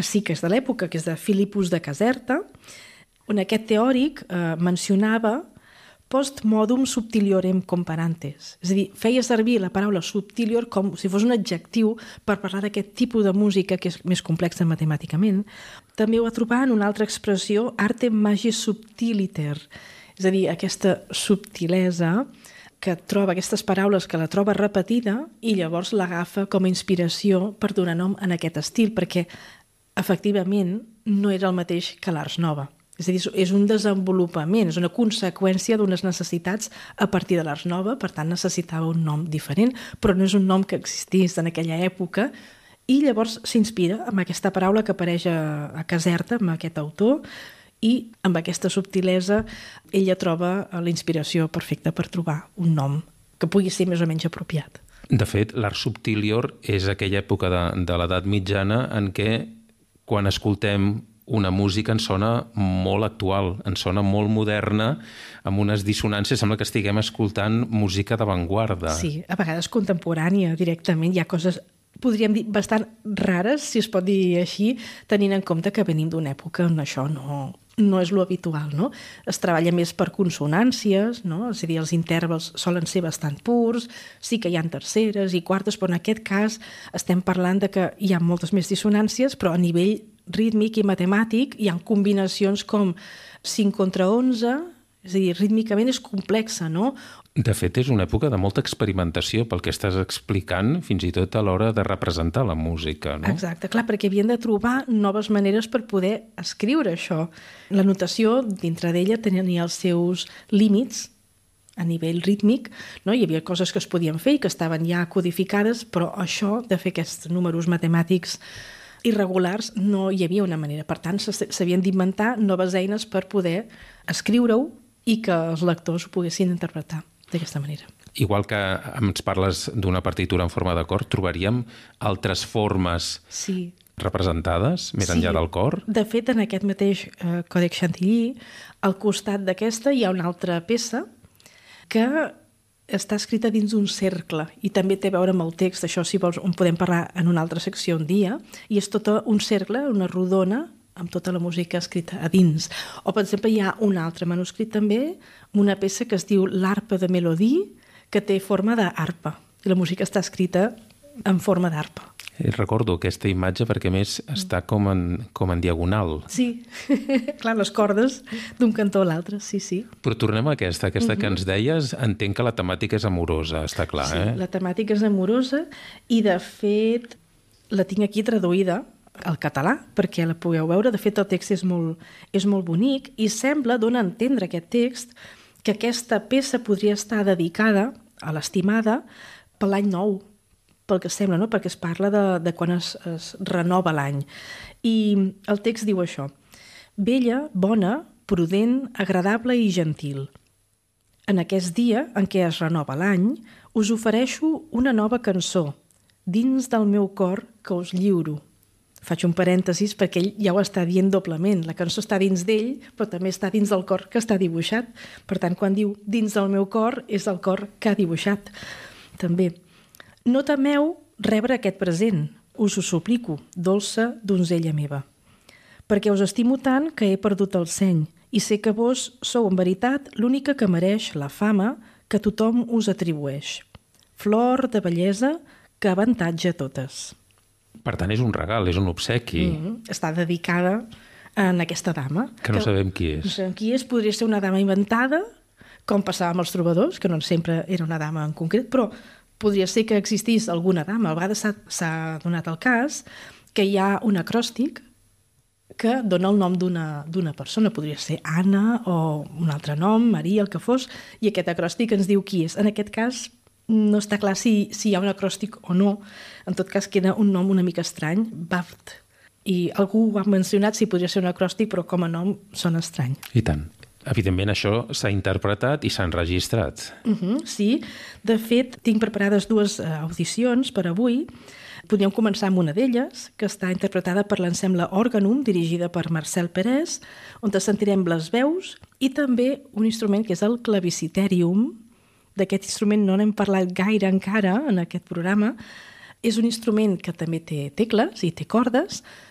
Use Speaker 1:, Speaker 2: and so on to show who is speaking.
Speaker 1: que sí que és de l'època, que és de Philippus de Caserta, on aquest teòric mencionava postmodum subtiliorem comparantes. És a dir, feia servir la paraula subtilior com si fos un adjectiu per parlar d'aquest tipus de música que és més complexa matemàticament. També ho va trobar en una altra expressió, arte magis subtiliter, és a dir, aquesta subtilesa que troba aquestes paraules, que la troba repetida i llavors l'agafa com a inspiració per donar nom en aquest estil, perquè efectivament no era el mateix que l'Ars Nova. És a dir, és un desenvolupament, és una conseqüència d'unes necessitats a partir de l'Ars Nova, per tant necessitava un nom diferent, però no és un nom que existís en aquella època, i llavors s'inspira amb aquesta paraula que apareix a Caserta, amb aquest autor, i amb aquesta subtilesa ella troba la inspiració perfecta per trobar un nom que pugui ser més o menys apropiat.
Speaker 2: De fet, l'art subtilior és aquella època de l'edat mitjana en què quan escoltem una música ens sona molt actual, ens sona molt moderna, amb unes dissonàncies, sembla que estiguem escoltant música d'avantguarda.
Speaker 1: Sí, a vegades contemporània directament, hi ha coses, podríem dir, bastant rares, si es pot dir així, tenint en compte que venim d'una època on això no és lo habitual, no? Es treballa més per consonàncies, no? És a dir, els intervals solen ser bastant purs, sí que hi ha terceres i quartes, però en aquest cas estem parlant de que hi ha moltes més dissonàncies, però a nivell rítmic i matemàtic hi ha combinacions com 5 contra 11, és a dir, rítmicament és complexa, no?
Speaker 2: De fet, és una època de molta experimentació pel que estàs explicant, fins i tot a l'hora de representar la música, no?
Speaker 1: Exacte, clar, perquè havien de trobar noves maneres per poder escriure això. La notació, dintre d'ella, tenia els seus límits a nivell rítmic, no? Hi havia coses que es podien fer i que estaven ja codificades, però això de fer aquests números matemàtics irregulars no hi havia una manera. Per tant, s'havien d'inventar noves eines per poder escriure-ho i que els lectors ho poguessin interpretar d'aquesta manera.
Speaker 2: Igual que ens parles d'una partitura en forma de cor, trobaríem altres formes representades més enllà del cor?
Speaker 1: De fet, en aquest mateix Còdex Chantilly, al costat d'aquesta hi ha una altra peça que està escrita dins d'un cercle i també té a veure amb el text, això si vols en podem parlar en una altra secció un dia, i és tot un cercle, una rodona, amb tota la música escrita a dins. O, per exemple, hi ha un altre manuscrit també, una peça que es diu l'Arpa de Melodie, que té forma d'arpa, i la música està escrita en forma d'arpa.
Speaker 2: Recordo aquesta imatge perquè, a més, està com en diagonal.
Speaker 1: Sí, clar, les cordes d'un cantó a l'altre, sí.
Speaker 2: Però tornem a aquesta que ens deies, entenc que la temàtica és amorosa, està clar,
Speaker 1: sí, la temàtica és amorosa i, de fet, la tinc aquí traduïda al català perquè la pugueu veure. De fet, el text és molt bonic i sembla, dona a entendre aquest text, que aquesta peça podria estar dedicada a l'estimada per l'any nou, pel que sembla, no? Perquè es parla de quan es renova l'any. I el text diu això: bella, bona, prudent, agradable i gentil. En aquest dia en què es renova l'any, us ofereixo una nova cançó, dins del meu cor que us lliuro. Faig un parèntesis perquè ell ja ho està dient doblement. La cançó està dins d'ell, però també està dins del cor que està dibuixat. Per tant, quan diu dins del meu cor, és el cor que ha dibuixat. També. No temeu rebre aquest present, us ho suplico, dolça donzella meva, perquè us estimo tant que he perdut el seny i sé que vos sou en veritat l'única que mereix la fama que tothom us atribueix. Flor de bellesa que avantatja totes.
Speaker 2: Per tant, és un regal, és un obsequi.
Speaker 1: Està dedicada a aquesta dama.
Speaker 2: Que no sabem qui és.
Speaker 1: No sabem qui és, podria ser una dama inventada, com passava amb els trobadors, que no sempre era una dama en concret, però podria ser que existís alguna dama. A vegades s'ha donat el cas que hi ha un acròstic que dona el nom d'una persona. Podria ser Anna o un altre nom, Maria, el que fos, i aquest acròstic ens diu qui és. En aquest cas no està clar si hi ha un acròstic o no. En tot cas queda un nom una mica estrany, Baft. I algú ho ha mencionat si podria ser un acròstic, però com a nom sona estrany.
Speaker 2: I tant. Evidentment, això s'ha interpretat i s'ha enregistrat.
Speaker 1: Sí. De fet, tinc preparades 2 audicions per avui. Podríem començar amb una d'elles, que està interpretada per l'ensemble Organum, dirigida per Marcel Pérez, on sentirem les veus i també un instrument que és el claviciterium. D'aquest instrument no n'hem parlat gaire encara en aquest programa. És un instrument que també té tecles i té cordes,